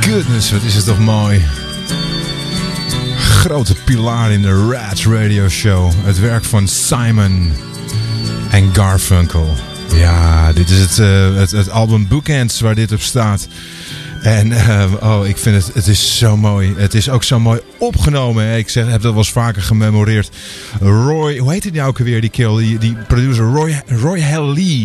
goodness, wat is het toch mooi. Grote pilaar in de Rats Radio Show. Het werk van Simon en Garfunkel. Ja, dit is het album Bookends waar dit op staat. En ik vind het is zo mooi. Het is ook zo mooi opgenomen. Hè? Ik heb dat wel eens vaker gememoreerd. Roy, hoe heet hij nou ook alweer, die kill? Die producer Roy Haley.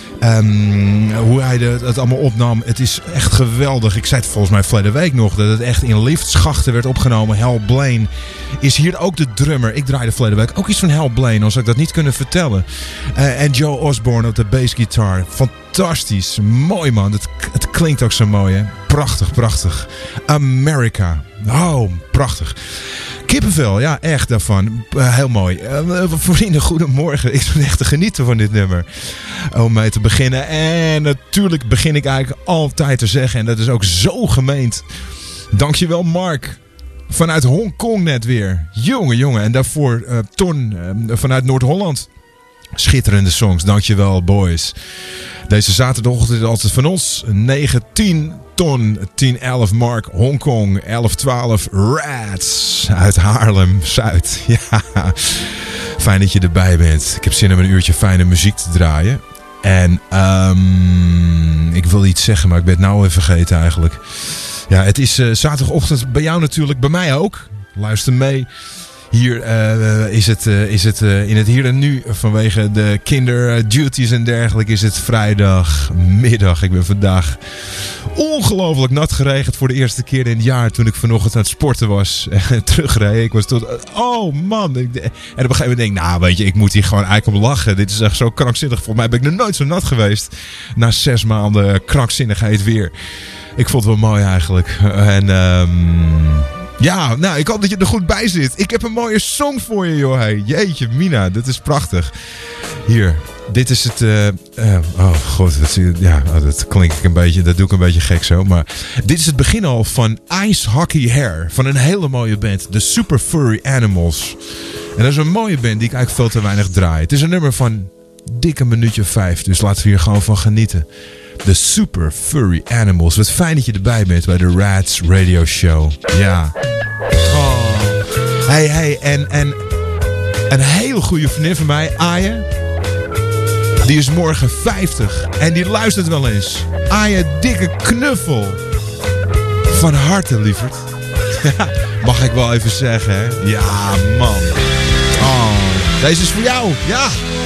Hoe hij het allemaal opnam. Het is echt geweldig. Ik zei het volgens mij verleden week nog. Dat het echt in liftschachten werd opgenomen. Hal Blaine is hier ook de drummer. Ik draaide verleden week ook iets van Hal Blaine. Als ik dat niet kunnen vertellen. En Joe Osborne op de bassgitaar. Fantastisch. Mooi man. Het klinkt ook zo mooi hè. Prachtig, prachtig. America. Oh, prachtig. Kippenvel, ja, echt daarvan. Heel mooi. Vrienden, goedemorgen. Ik ben echt te genieten van dit nummer. Om mee te beginnen. En natuurlijk begin ik eigenlijk altijd te zeggen. En dat is ook zo gemeend. Dankjewel Mark. Vanuit Hongkong net weer. Jongen. En daarvoor Ton vanuit Noord-Holland. Schitterende songs. Dankjewel boys. Deze zaterdagochtend is altijd van ons. 9-10 Ton, 10-11 Mark, Hongkong, 11-12 Rats uit Haarlem-Zuid. Ja, fijn dat je erbij bent. Ik heb zin om een uurtje fijne muziek te draaien. En ik wil iets zeggen, maar ik ben het nou even vergeten eigenlijk. Ja, het is zaterdagochtend bij jou natuurlijk, bij mij ook. Luister mee. Hier is het in het hier en nu vanwege de kinderduties en dergelijke is het vrijdagmiddag. Ik ben vandaag ongelooflijk nat geregend voor de eerste keer in het jaar toen ik vanochtend aan het sporten was en terugreed. Ik was tot, oh man. En op een gegeven moment denk ik, nou weet je, ik moet hier gewoon eigenlijk om lachen. Dit is echt zo krankzinnig. Volgens mij ben ik nog nooit zo nat geweest na 6 maanden krankzinnigheid weer. Ik vond het wel mooi eigenlijk. En ja, nou, ik hoop dat je er goed bij zit. Ik heb een mooie song voor je, joh. Hey. Jeetje, Mina, dat is prachtig. Hier, dit is het... oh god, dat klinkt een beetje... Dat doe ik een beetje gek zo. Maar dit is het begin al van Ice Hockey Hair. Van een hele mooie band. The Super Furry Animals. En dat is een mooie band die ik eigenlijk veel te weinig draai. Het is een nummer van dikke minuutje 5. Dus laten we hier gewoon van genieten. The Super Furry Animals. Wat fijn dat je erbij bent bij de Rats Radio Show. Ja. Oh. Hey. En een hele goede vriendin van mij, Aya. Die is morgen 50. En die luistert wel eens. Aya, dikke knuffel. Van harte, lieverd. Mag ik wel even zeggen, hè? Ja, man. Oh. Deze is voor jou. Ja.